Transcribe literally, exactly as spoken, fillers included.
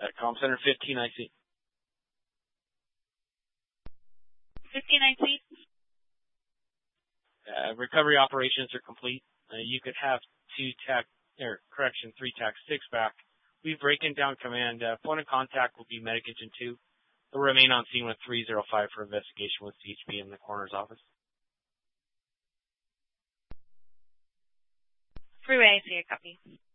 Uh, Comm Center fifteen, I see. fifteen, I see. Uh, recovery operations are complete. Uh, you could have two tac, or correction, three tac six back. We've breaking down command. Uh, point of contact will be Medic Engine two. They'll remain on scene with three oh five for investigation with C H P in the coroner's office. Freeway, I see a copy.